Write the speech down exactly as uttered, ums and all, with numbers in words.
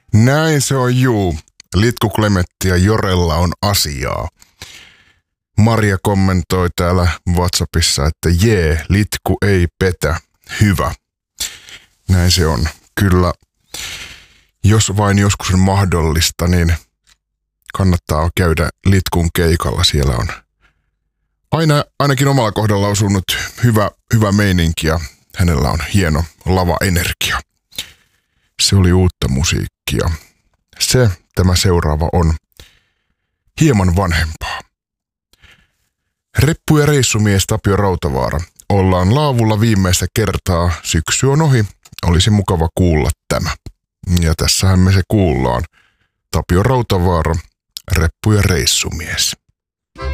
Näin se on juu. Litku Klemetti ja Jorella on asiaa. Maria kommentoi täällä WhatsAppissa, että jee, litku ei petä. Hyvä. Näin se on. Kyllä, jos vain joskus on mahdollista, niin kannattaa käydä Litkun keikalla. Siellä on aina, ainakin omalla kohdalla osunut hyvä, hyvä meininki ja hänellä on hieno lava-energia. Se oli uutta musiikkia. Se, tämä seuraava on hieman vanhempaa. Reppu- ja reissumies Tapio Rautavaara. Ollaan laavulla viimeistä kertaa. Syksy on ohi. Olisi mukava kuulla tämä. Ja tässähän me se kuullaan. Tapio Rautavaara, Reppu- ja reissumies.